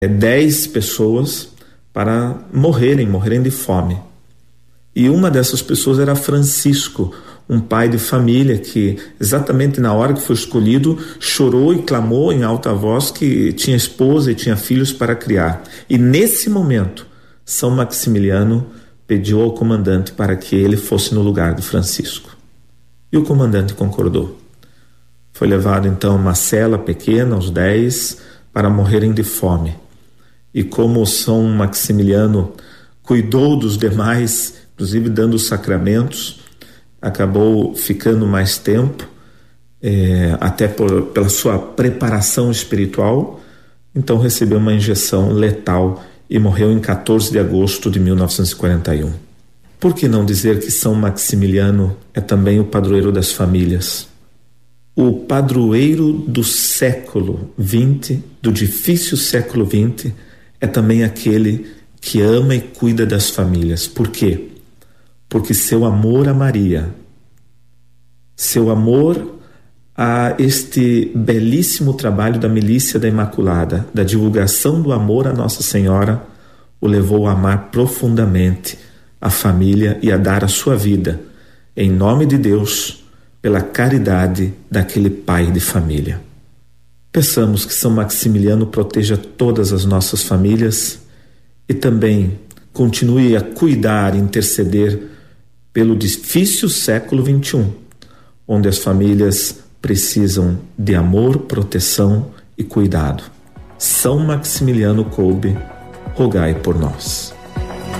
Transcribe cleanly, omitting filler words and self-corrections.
10 pessoas para morrerem de fome. E uma dessas pessoas era Francisco, um pai de família que, exatamente na hora que foi escolhido, chorou e clamou em alta voz que tinha esposa e tinha filhos para criar. E nesse momento, São Maximiliano pediu ao comandante para que ele fosse no lugar de Francisco. E o comandante concordou. Foi levado então a uma cela pequena, os 10, para morrerem de fome. E como São Maximiliano cuidou dos demais, inclusive dando os sacramentos, acabou ficando mais tempo, até pela sua preparação espiritual, então recebeu uma injeção letal e morreu em 14 de agosto de 1941. Por que não dizer que São Maximiliano é também o padroeiro das famílias? O padroeiro do século XX, do difícil século XX, é também aquele que ama e cuida das famílias. Por quê? Porque seu amor a Maria, seu amor a este belíssimo trabalho da Milícia da Imaculada, da divulgação do amor à Nossa Senhora, o levou a amar profundamente a família e a dar a sua vida, em nome de Deus, pela caridade daquele pai de família. Peçamos que São Maximiliano proteja todas as nossas famílias e também continue a cuidar e interceder pelo difícil século XXI, onde as famílias precisam de amor, proteção e cuidado. São Maximiliano Kolbe, rogai por nós.